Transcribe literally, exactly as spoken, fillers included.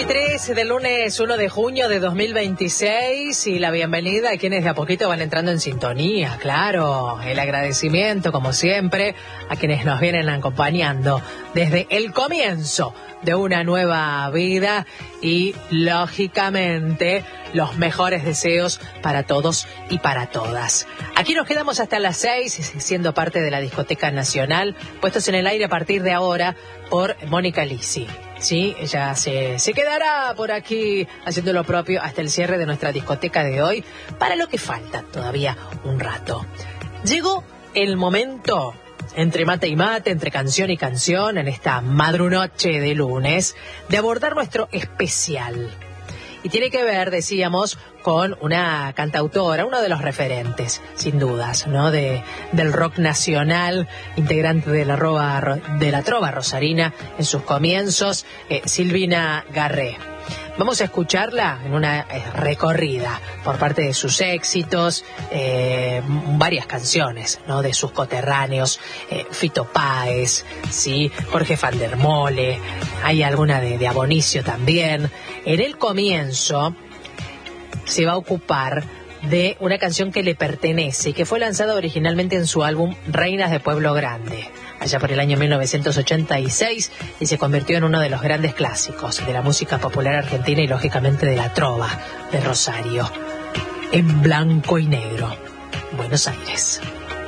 y tres del lunes uno de junio de dos mil veintiséis y la bienvenida a quienes de a poquito van entrando en sintonía, claro, el agradecimiento como siempre a quienes nos vienen acompañando desde el comienzo de una nueva vida y lógicamente los mejores deseos para todos y para todas. Aquí nos quedamos hasta las seis siendo parte de la Discoteca Nacional, puestos en el aire a partir de ahora por Mónica Lisi. Sí, ella se, se quedará por aquí haciendo lo propio hasta el cierre de nuestra discoteca de hoy, para lo que falta todavía un rato. Llegó el momento, entre mate y mate, entre canción y canción, en esta madrunoche de lunes, de abordar nuestro especial. Y tiene que ver, decíamos, con una cantautora, uno de los referentes, sin dudas, ¿no? De, del rock nacional, integrante de la, roba, de la trova rosarina en sus comienzos, eh, Silvina Garré. Vamos a escucharla en una eh, recorrida por parte de sus éxitos, eh, varias canciones, ¿no? De sus coterráneos, eh, Fito Páez, sí, Jorge van der Mole, hay alguna de, de Abonicio también. En el comienzo se va a ocupar de una canción que le pertenece y que fue lanzada originalmente en su álbum Reinas de Pueblo Grande, allá por el año mil novecientos ochenta y seis, y se convirtió en uno de los grandes clásicos de la música popular argentina y lógicamente de la trova de Rosario. En blanco y negro, Buenos Aires.